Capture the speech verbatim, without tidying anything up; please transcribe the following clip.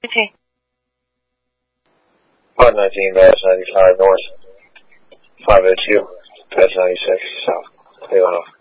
Okay. one nineteen, Bass ninety-five North, five oh two, Bass ninety-six South, Cleveland.